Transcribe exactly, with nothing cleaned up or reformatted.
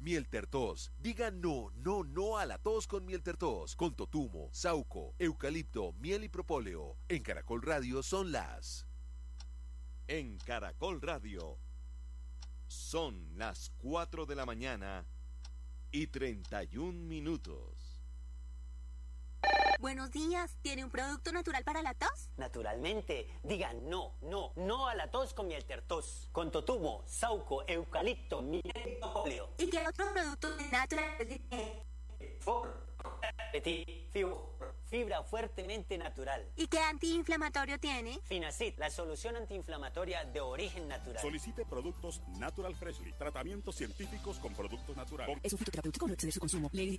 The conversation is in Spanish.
Mieltertos. Diga no, no, no a la tos con Mieltertos. Con totumo, sauco, eucalipto, miel y propóleo. En Caracol Radio son las... En Caracol Radio son las cuatro de la mañana y treinta y un minutos. Buenos días, ¿tiene un producto natural para la tos? Naturalmente, diga no, no, no a la tos con Mieltertos. Con totumo, sauco, eucalipto, miel y propóleo. ¿Y qué otros productos naturales tiene? Fibra fuertemente natural. ¿Y qué antiinflamatorio tiene? Finacid, la solución antiinflamatoria de origen natural. Solicite productos Natural Freshly, tratamientos científicos con productos naturales. Es un fitoterapéutico, no exceder su consumo. Ley